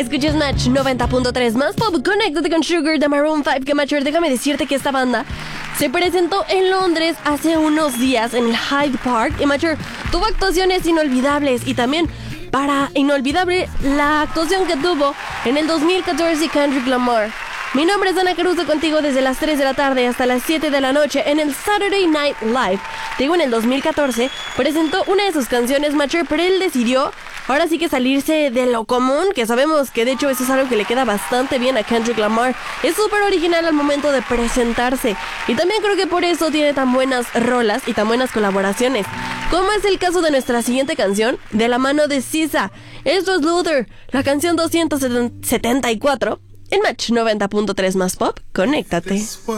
Escuchas Match 90.3 más pop. Conéctate con Sugar de Maroon 5. Que Matcher, déjame decirte que esta banda se presentó en Londres hace unos días en el Hyde Park. Y Matcher tuvo actuaciones inolvidables. Y también para inolvidable la actuación que tuvo en el 2014 Kendrick Lamar. Mi nombre es Ana Caruso, contigo desde las 3 de la tarde hasta las 7 de la noche en el Saturday Night Live. Te digo, en el 2014 presentó una de sus canciones, Matcher, pero él decidió ahora sí que salirse de lo común, que sabemos que de hecho eso es algo que le queda bastante bien a Kendrick Lamar. Es súper original al momento de presentarse. Y también creo que por eso tiene tan buenas rolas y tan buenas colaboraciones, como es el caso de nuestra siguiente canción, de la mano de SZA. Esto es Luther, la canción 274, en Match 90.3 más pop. Conéctate.